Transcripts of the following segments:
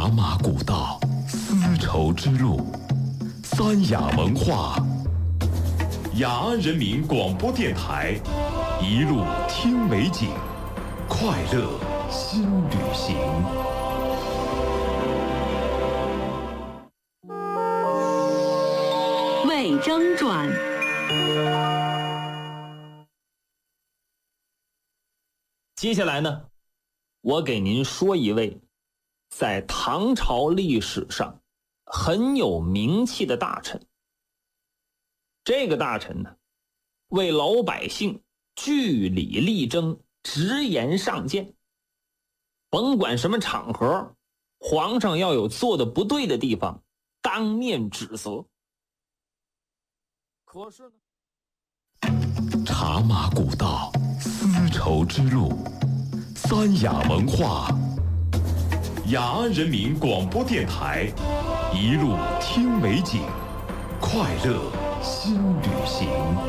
茶马古道，丝绸之路，三雅文化。雅安人民广播电台，一路听美景，快乐新旅行。 魏征传。 接下来呢，我给您说一位在唐朝历史上很有名气的大臣。这个大臣呢，为老百姓据理力争，直言上谏，甭管什么场合，皇上要有做的不对的地方，当面指责。可是呢， 茶马古道，丝绸之路，三雅文化。雅安人民广播电台，一路听美景，快乐新旅行。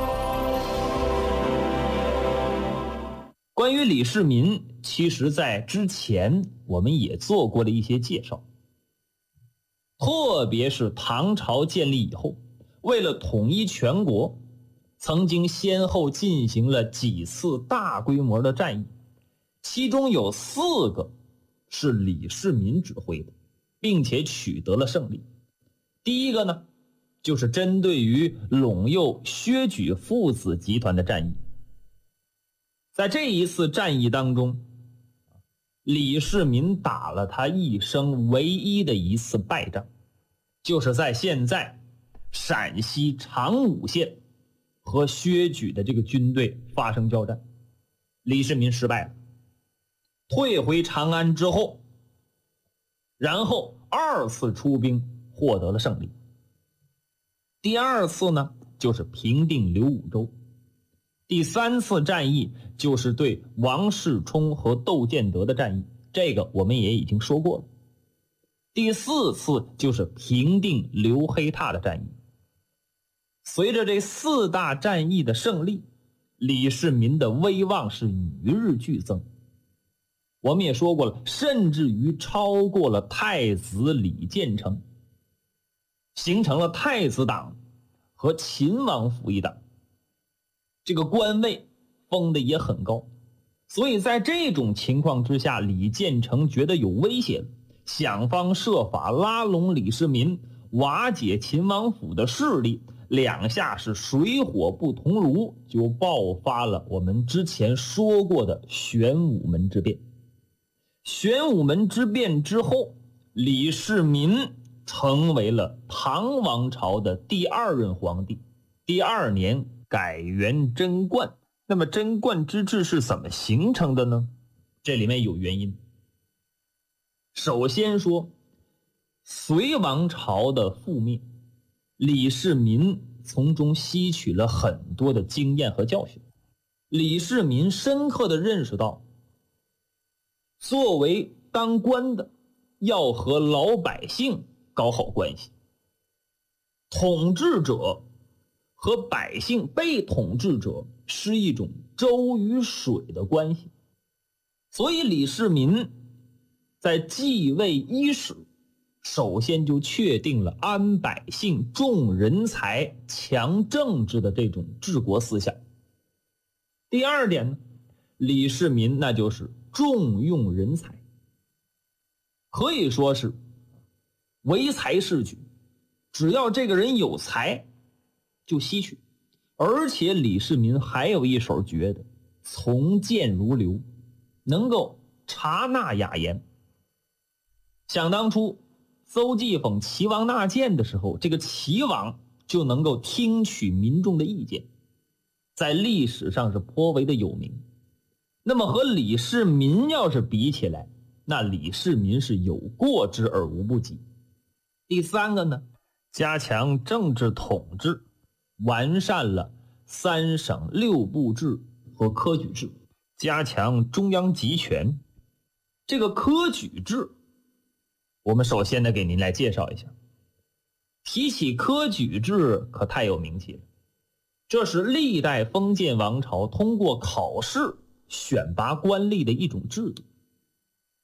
关于李世民，其实在之前我们也做过了一些介绍，特别是唐朝建立以后，为了统一全国，曾经先后进行了几次大规模的战役，其中有4个是李世民指挥的，并且取得了胜利。第一个呢，就是针对于陇右薛举父子集团的战役。在这一次战役当中，李世民打了他一生唯一的一次败仗，就是在现在陕西长武县和薛举的这个军队发生交战，李世民失败了，退回长安之后，然后2次出兵获得了胜利。第2次呢，就是平定刘武周。第3次战役就是对王世充和窦建德的战役，这个我们也已经说过了。第4次就是平定刘黑闼的战役。随着这4大战役的胜利，李世民的威望是与日俱增。我们也说过了，甚至于超过了太子李建成，形成了太子党和秦王府一党。这个官位封的也很高，所以在这种情况之下，李建成觉得有威胁了，想方设法拉拢李世民，瓦解秦王府的势力。两下是水火不同炉，就爆发了我们之前说过的玄武门之变。玄武门之变之后，李世民成为了唐王朝的第2任皇帝。第2年改元贞观。那么贞观之治是怎么形成的呢？这里面有原因。首先说隋王朝的覆灭，李世民从中吸取了很多的经验和教训。李世民深刻地认识到，作为当官的要和老百姓搞好关系，统治者和百姓被统治者是一种粥与水的关系。所以李世民在继位伊始，首先就确定了安百姓、重人才、强政治的这种治国思想。第2点呢，李世民那就是重用人才，可以说是唯才是举，只要这个人有才就吸取。而且李世民还有一手绝的，从谏如流，能够察纳雅言。想当初邹忌讽齐王纳谏的时候，这个齐王就能够听取民众的意见，在历史上是颇为的有名。那么和李世民要是比起来，那李世民是有过之而无不及。第3个呢，加强政治统治，完善了3省6部制和科举制，加强中央集权。这个科举制我们首先呢给您来介绍一下。提起科举制可太有名气了，这是历代封建王朝通过考试选拔官吏的一种制度。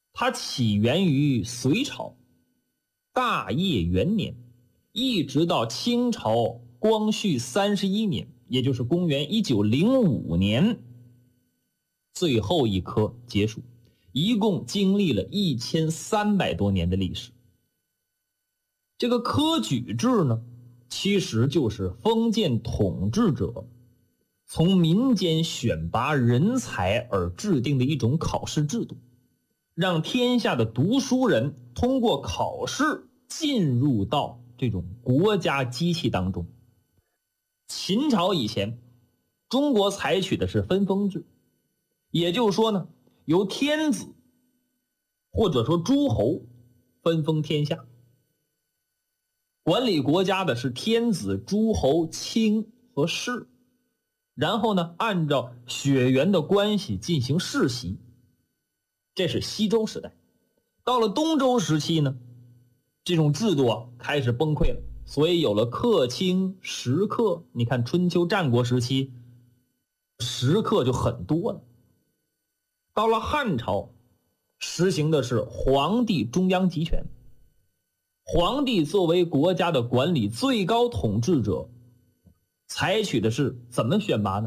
它起源于隋朝大业元年，一直到清朝光绪31年，也就是公元1905年，最后一科结束，一共经历了1300多年的历史。这个科举制呢，其实就是封建统治者从民间选拔人才而制定的一种考试制度，让天下的读书人通过考试进入到这种国家机器当中。秦朝以前，中国采取的是分封制，也就是说呢，由天子或者说诸侯分封天下，管理国家的是天子、诸侯、卿和士，然后呢，按照血缘的关系进行世袭。这是西周时代。到了东周时期呢，这种制度开始崩溃了，所以有了客卿、食客。你看春秋战国时期，食客就很多了。到了汉朝，实行的是皇帝中央集权。皇帝作为国家的管理最高统治者，采取的是怎么选拔呢？